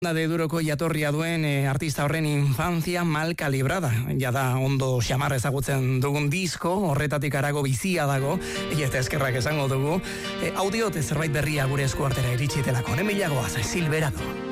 De Duroko jatorria duen artista horren infantzia mal kalibrada. Jada ondo xamar ezagutzen dugun disko, horretatik harago bizia dago, eta eskerrak esango dugu. Audiote zerbait berria gure eskuartera iritsi delako. Hemen bilagoaz, Silverado.